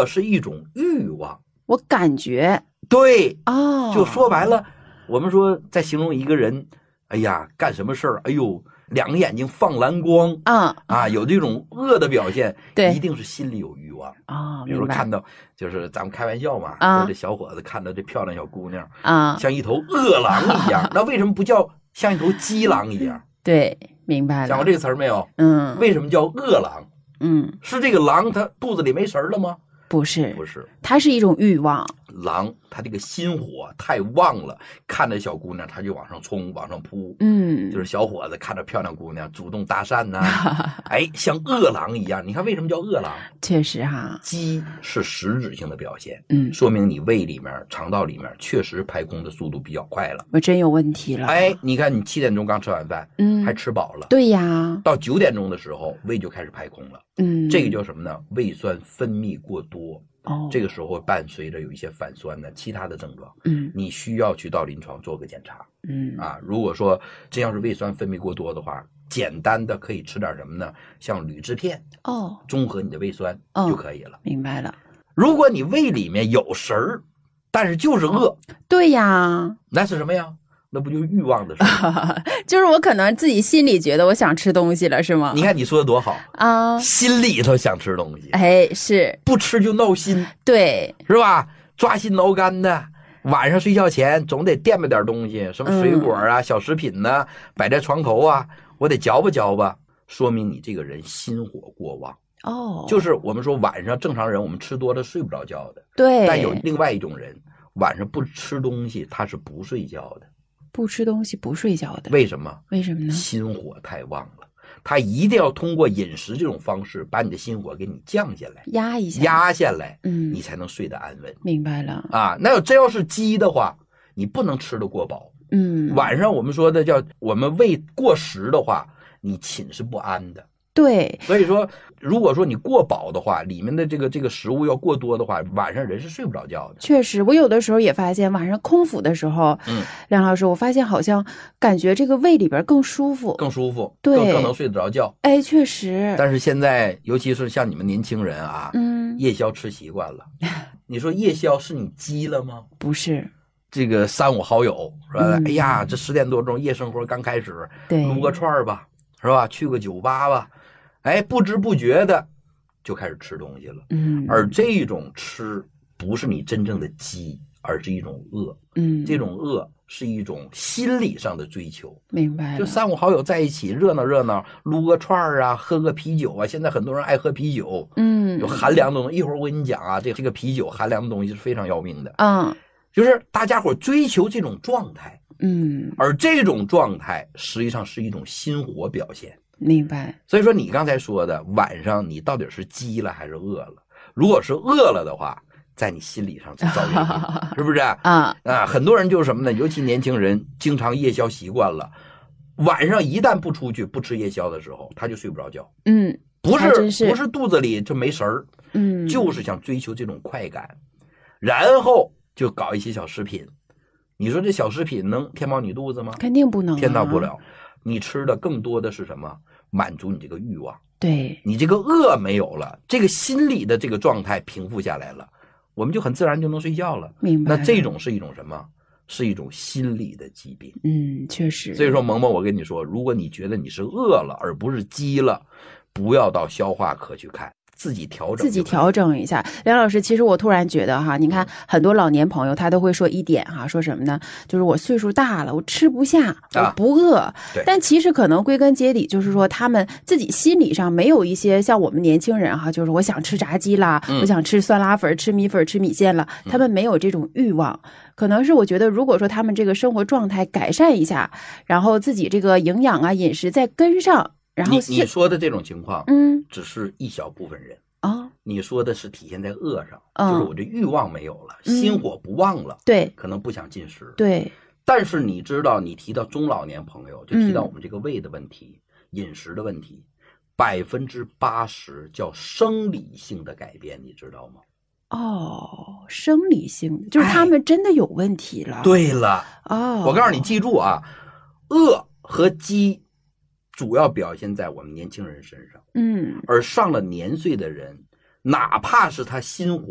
饿是一种欲望， 我感觉对， 就说白了，我们说在形容一个人，哎呀，干什么事儿，哎呦，两个眼睛放蓝光有这种饿的表现， 对， 一定是心里有欲望啊。 比如说看到，就是咱们开玩笑嘛，说这小伙子看到这漂亮小姑娘像一头饿狼一样，那为什么不叫像一头鸡狼一样？ 对，明白了。 讲过这个词儿没有？为什么叫饿狼？是这个狼它肚子里没神了吗？ 不是， 不是， 它是一种欲望。 狼它这个心火太旺了，看着小姑娘它就往上冲，往上扑。就是小伙子看着漂亮姑娘主动搭讪呐，哎，像饿狼一样。你看为什么叫饿狼？ 确实哈， 饥是实质性的表现，说明你胃里面、肠道里面确实排空的速度比较快了。 我真有问题了。 哎，你看你7点钟刚吃完饭，还吃饱了。 对呀， 到9点钟的时候，胃就开始排空了。这个叫什么呢？胃酸分泌过多。这个时候伴随着有一些反酸的其他的症状，你需要去到临床做个检查，如果说真要是胃酸分泌过多的话，简单的可以吃点什么呢？像铝制片，中和你的胃酸就可以了。 明白了。 如果你胃里面有食儿，但是就是饿， 对呀， 那是什么呀？那不就欲望的事儿？ 就是我可能自己心里觉得我想吃东西了，是吗？ 你看你说的多好啊！心里头想吃东西， 哎，是不吃就闹心， 对， 是吧？抓心挠肝的，晚上睡觉前总得垫吧点东西，什么水果啊、小食品呢，摆在床头啊，我得嚼吧嚼吧，说明你这个人心火过旺。就是我们说晚上正常人我们吃多了睡不着觉的， 对， 但有另外一种人晚上不吃东西他是不睡觉的。 不吃东西不睡觉的， 为什么？ 为什么呢？ 心火太旺了，他一定要通过饮食这种方式把你的心火给你降下来，压下来，你才能睡得安稳。 明白了啊。那真要是饥的话，你不能吃得过饱。晚上我们说的叫我们胃过食的话，你寝是不安的。 对， 所以说如果说你过饱的话，里面的这个食物要过多的话，晚上人是睡不着觉的。 确实，我有的时候也发现晚上空腹的时候，梁老师，我发现好像感觉这个胃里边更舒服， 对，更能睡得着觉。 哎，确实。 但是现在尤其是像你们年轻人啊，夜宵吃习惯了，你说夜宵是你饥了吗？ 不是。 这个3、5好友说，哎呀，这10点多钟夜生活刚开始，撸个串吧，是吧？去个酒吧吧。哎，不知不觉的就开始吃东西了。而这种吃不是你真正的饥，而是一种饿。这种饿是一种心理上的追求。 明白了。 就3、5好友在一起热闹热闹，撸个串啊，喝个啤酒啊。现在很多人爱喝啤酒，有寒凉的东西。一会儿我跟你讲啊，这个啤酒寒凉的东西是非常要命的。就是大家伙追求这种状态。而这种状态实际上是一种心火表现。 明白。 所以说你刚才说的晚上你到底是饥了还是饿了？如果是饿了的话，在你心理上造原因，是不是很多人就是什么呢？尤其年轻人经常夜宵习惯了，晚上一旦不出去不吃夜宵的时候，他就睡不着觉。不是肚子里就没神儿，就是想追求这种快感，然后就搞一些小食品。你说这小食品能填饱你肚子吗？ 肯定不能， 填到不了。你吃的更多的是什么？满足你这个欲望。 对， 你这个饿没有了，这个心理的这个状态平复下来了，我们就很自然就能睡觉了。 明白了。 那这种是一种什么？是一种心理的疾病。 确实。 所以说萌萌，我跟你说，如果你觉得你是饿了而不是饥了，不要到消化科去看，自己调整一下。梁老师，其实我突然觉得哈，你看很多老年朋友他都会说一点哈，说什么呢？就是我岁数大了，我吃不下，我不饿。但其实可能归根结底就是说他们自己心理上没有一些像我们年轻人哈，就是我想吃炸鸡啦，我想吃酸辣粉、吃米粉、吃米线了，他们没有这种欲望。可能是我觉得如果说他们这个生活状态改善一下，然后自己这个营养啊饮食再跟上，然后你说的这种情况只是一小部分人。你说的是体现在饿上，就是我这欲望没有了，心火不旺了， 对， 可能不想进食， 对。 但是你知道，你提到中老年朋友，就提到我们这个胃的问题、饮食的问题，80%叫生理性的改变，你知道吗？ 生理性的，就是他们真的有问题了。 对了，我告诉你，记住啊，饿和饥主要表现在我们年轻人身上，而上了年岁的人，哪怕是他心火